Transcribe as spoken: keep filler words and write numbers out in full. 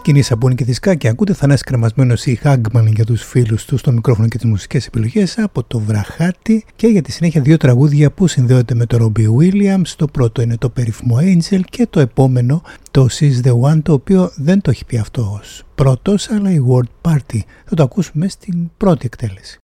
Κοινή Σαπούνη και Δισκά και ακούτε Θανάση Κρεμασμένος ή Hagman για τους φίλους του στο μικρόφωνο και τις μουσικές επιλογές από το Βραχάτι, και για τη συνέχεια δύο τραγούδια που συνδέονται με το Robbie Williams. Το πρώτο είναι το περίφημο Angel και το επόμενο το She's the One, το οποίο δεν το έχει πει αυτό ως πρώτος αλλά η World Party. Θα το ακούσουμε στην πρώτη εκτέλεση.